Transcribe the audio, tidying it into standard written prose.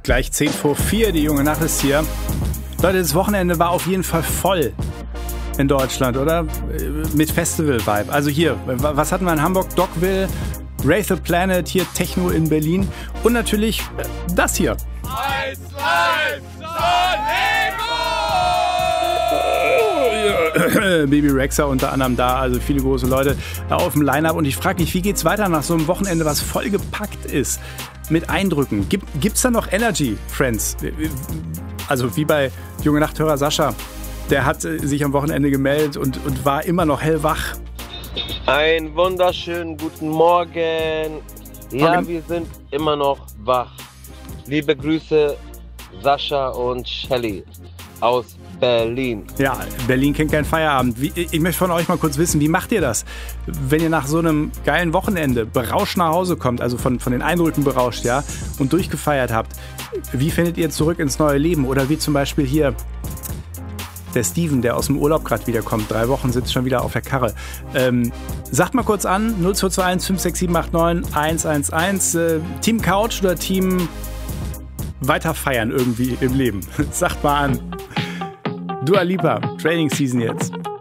Gleich 4:10, die junge Nacht ist hier. Leute, das Wochenende war auf jeden Fall voll in Deutschland, oder? Mit Festival-Vibe. Also hier, was hatten wir in Hamburg? Dogville, Wraith the Planet, hier Techno in Berlin und natürlich das hier. Baby Rexha unter anderem da, also viele große Leute auf dem Line-Up und ich frage mich, wie geht's weiter nach so einem Wochenende, was vollgepackt ist mit Eindrücken? Gibt's da noch Energy, Friends? Also wie bei junge Nachthörer Sascha, der hat sich am Wochenende gemeldet und war immer noch hellwach. Einen wunderschönen guten Morgen. Ja, wir sind immer noch wach. Liebe Grüße, Sascha und Shelly aus Berlin. Ja, Berlin kennt keinen Feierabend. Ich möchte von euch mal kurz wissen, wie macht ihr das, wenn ihr nach so einem geilen Wochenende berauscht nach Hause kommt, also von den Eindrücken berauscht, ja, und durchgefeiert habt? Wie findet ihr zurück ins neue Leben? Oder wie zum Beispiel hier der Steven, der aus dem Urlaub gerade wiederkommt. 3 Wochen sitzt schon wieder auf der Karre. Sagt mal kurz an, 0221 56789 111. Team Couch oder Team weiter feiern irgendwie im Leben? Sagt mal an. Dua Lipa, Training Season jetzt.